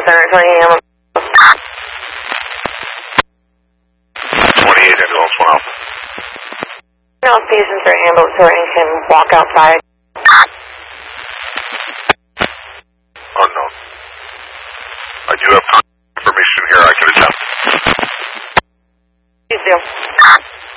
center, 20 ambulance. 28 ambulance 1 Alpha. No patients or ambulatory can walk outside. Unknown. I do have